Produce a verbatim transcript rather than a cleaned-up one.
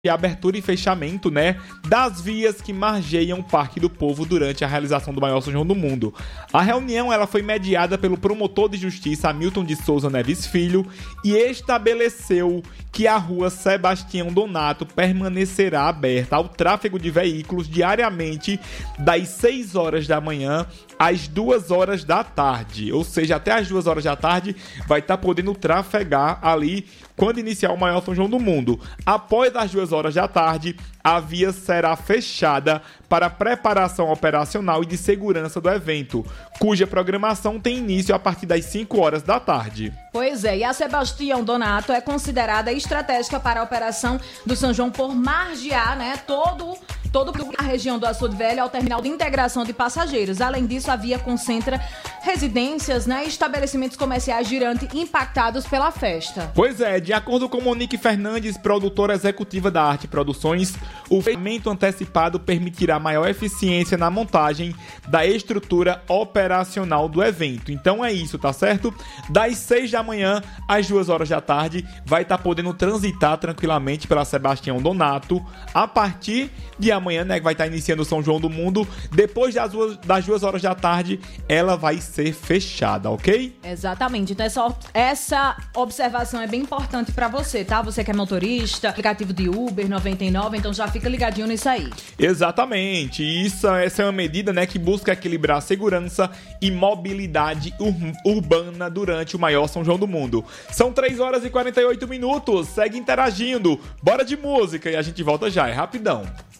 de abertura e fechamento, né, das vias que margeiam o Parque do Povo durante a realização do maior São João do mundo. A reunião ela foi mediada pelo promotor de justiça Hamilton de Souza Neves Filho e estabeleceu que a rua Sebastião Donato permanecerá aberta ao tráfego de veículos diariamente das seis horas da manhã às duas horas da tarde, ou seja, até as duas horas da tarde vai estar podendo trafegar ali quando iniciar o maior São João do mundo. Após as duas horas da tarde, a via será fechada para preparação operacional e de segurança do evento, cuja programação tem início a partir das cinco horas da tarde. Pois é, e a Sebastião Donato é considerada estratégica para a operação do São João por margear, né, todo Todo a região do Açude Velho ao terminal de integração de passageiros. Além disso, a via concentra residências, né, e estabelecimentos comerciais girantes impactados pela festa. Pois é, de acordo com Monique Fernandes, produtora executiva da Arte Produções, o fechamento antecipado permitirá maior eficiência na montagem da estrutura operacional do evento. Então é isso, tá certo? Das seis da manhã às duas horas da tarde, vai estar podendo transitar tranquilamente pela Sebastião Donato. A partir de amanhã, né, que vai estar iniciando o São João do Mundo, depois das duas, das duas horas da tarde, ela vai ser fechada, ok? Exatamente. Então essa, essa observação é bem importante pra você, tá? Você que é motorista, aplicativo de Uber noventa e nove, então já fica ligadinho nisso aí. Exatamente. Isso, essa é uma medida, né, que busca equilibrar segurança e mobilidade ur- urbana durante o maior São João do mundo. São três horas e quarenta e oito minutos. Segue interagindo. Bora de música e a gente volta já. É rapidão.